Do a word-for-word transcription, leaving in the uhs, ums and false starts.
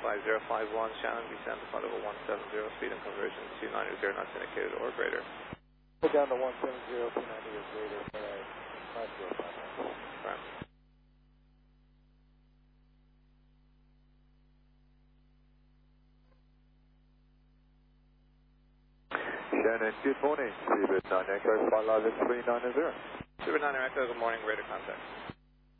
five zero five one, Shannon, descend to flight level one seven zero, speed and conversion two nine zero knots indicated or greater. Put down to one seven zero, two ninety or greater, uh, five zero five one. Right. Shannon, good morning. Seabird nine Echo, flight level three nine zero. Seabird nine Echo, good morning, radar contact.